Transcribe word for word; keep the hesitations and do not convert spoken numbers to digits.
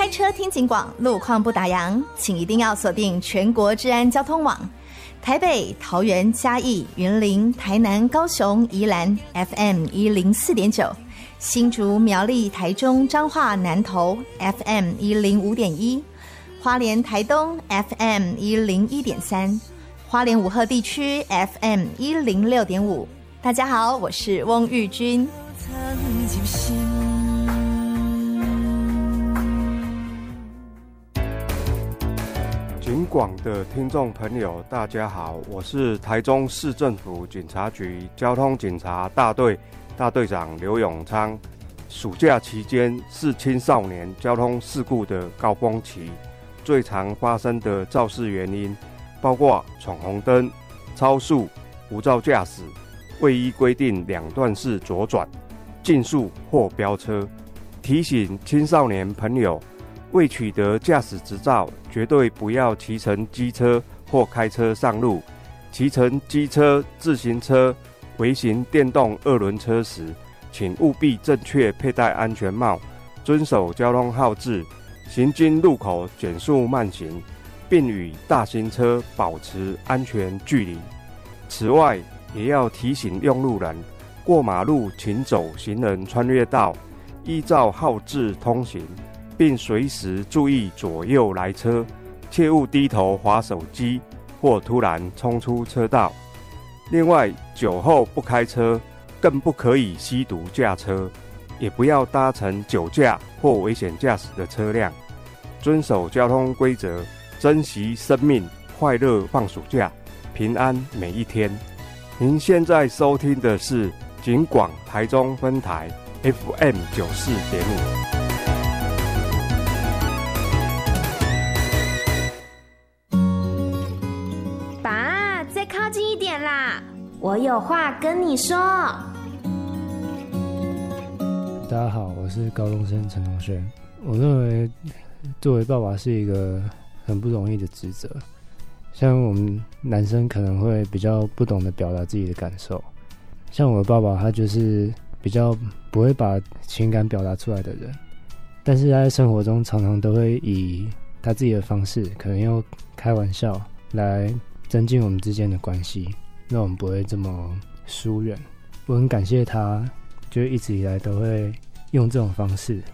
开车听警广，路况不打烊，请一定要锁定全国治安交通网。台北、桃园、嘉义、云林、台南、高雄、宜兰 F M 一零四点九，新竹、苗栗、台中、彰化、南投 F M 一零五点一，花莲、台东 F M 一零一点三，花莲武赫地区 F M 一零六点五。大家好，我是翁玉君。 警广的听众朋友大家好，我是台中市政府警察局交通警察大队大队长刘永昌。暑假期间是青少年交通事故的高峰期，最常发生的肇事原因包括闯红灯、超速、无照驾驶、未依规定两段式左转、竞速或飙车。提醒青少年朋友，未取得驾驶执照，绝对不要骑乘机车或开车上路。骑乘机车、自行车、微型电动二轮车时，请务必正确佩戴安全帽，遵守交通号志，行经路口减速慢行，并与大型车保持安全距离。此外，也要提醒用路人，过马路请走行人穿越道，依照号志通行，并随时注意左右来车，切勿低头滑手机或突然冲出车道。另外，酒后不开车，更不可以吸毒驾车，也不要搭乘酒驾或危险驾驶的车辆。遵守交通规则，珍惜生命，快乐放暑假，平安每一天。您现在收听的是警广台中分台 F M 九十四点五。 靠近一点啦，我有话跟你说。 大家好，我是高中生陈同学。我认为作为爸爸是一个很不容易的职责，像我们男生可能会比较不懂得表达自己的感受，像我的爸爸他就是比较不会把情感表达出来的人，但是他在生活中常常都会以他自己的方式，可能用开玩笑来增进我们之间的关系，让我们不会这么疏远。我很感谢他，就一直以来都会用这种方式